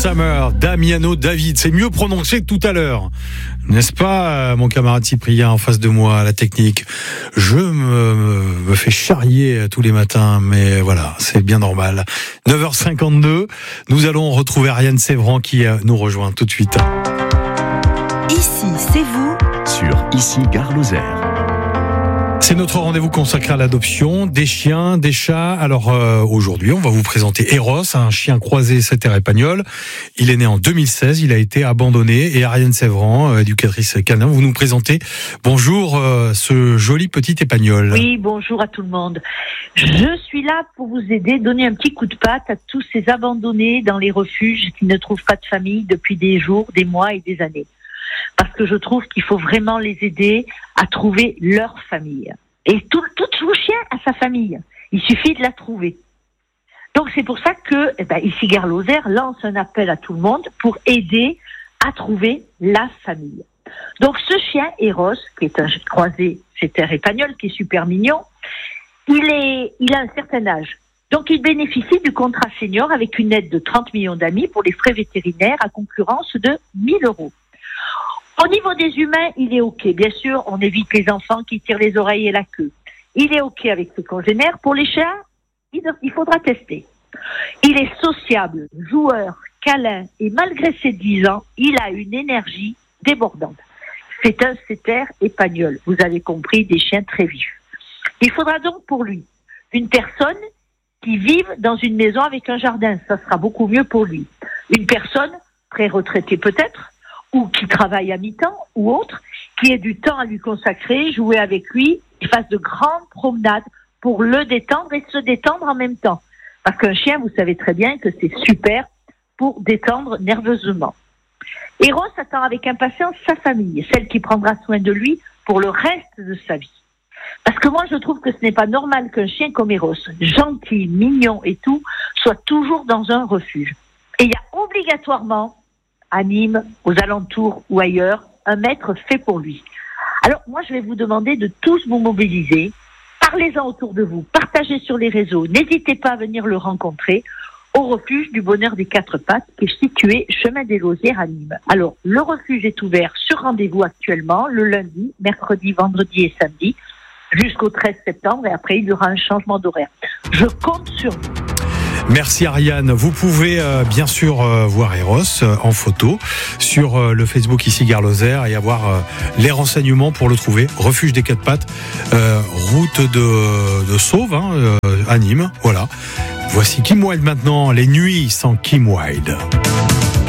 Summer, Damiano David. C'est mieux prononcé que tout à l'heure. N'est-ce pas, mon camarade Cyprien en face de moi à la technique? Je me fais charrier tous les matins, mais voilà, c'est bien normal. 9h52, nous allons retrouver Ariane Sévran qui nous rejoint tout de suite. Ici, c'est vous sur Ici Gare Lozère. C'est notre rendez-vous consacré à l'adoption des chiens, des chats. Alors aujourd'hui, on va vous présenter Eros, un chien croisé setter espagnol. Il est né en 2016, il a été abandonné. Et Ariane Sévran, éducatrice canin, vous nous présentez, bonjour, ce joli petit épagnol. Oui, bonjour à tout le monde. Je suis là pour vous aider, donner un petit coup de patte à tous ces abandonnés dans les refuges qui ne trouvent pas de famille depuis des jours, des mois et des années. Parce que je trouve qu'il faut vraiment les aider à trouver leur famille. Et tout chien a sa famille. Il suffit de la trouver. Donc c'est pour ça que ici Gare Lozère lance un appel à tout le monde pour aider à trouver la famille. Donc ce chien, Eros, qui est un croisé setter espagnol, qui est super mignon, il a un certain âge. Donc il bénéficie du contrat senior avec une aide de 30 millions d'amis pour les frais vétérinaires à concurrence de 1 000 €. Au niveau des humains, il est OK. Bien sûr, on évite les enfants qui tirent les oreilles et la queue. Il est OK avec ses congénères. Pour les chiens, il faudra tester. Il est sociable, joueur, câlin, et malgré ses 10 ans, il a une énergie débordante. C'est un setter espagnol. Vous avez compris, des chiens très vifs. Il faudra donc pour lui une personne qui vive dans une maison avec un jardin. Ça sera beaucoup mieux pour lui. Une personne pré-retraitée peut-être, ou qui travaille à mi-temps, ou autre, qui ait du temps à lui consacrer, jouer avec lui, qui fasse de grandes promenades pour le détendre et se détendre en même temps. Parce qu'un chien, vous savez très bien que c'est super pour détendre nerveusement. Eros attend avec impatience sa famille, celle qui prendra soin de lui pour le reste de sa vie. Parce que moi, je trouve que ce n'est pas normal qu'un chien comme Eros, gentil, mignon et tout, soit toujours dans un refuge. Et il y a obligatoirement à Nîmes, aux alentours ou ailleurs, un maître fait pour lui. Alors moi je vais vous demander de tous vous mobiliser, parlez-en autour de vous, partagez sur les réseaux, n'hésitez pas à venir le rencontrer au refuge du bonheur des 4 pattes qui est situé chemin des Lausières à Nîmes. Alors le refuge est ouvert sur rendez-vous actuellement, le lundi, mercredi, vendredi et samedi, jusqu'au 13 septembre et après il y aura un changement d'horaire. Je compte sur vous. Merci Ariane. Vous pouvez bien sûr voir Eros en photo sur le Facebook Ici Gare Lozère et avoir les renseignements pour le trouver. Refuge des 4 pattes, route de Sauve à Nîmes. Voilà. Voici Kim Wilde maintenant, les nuits sans Kim Wilde.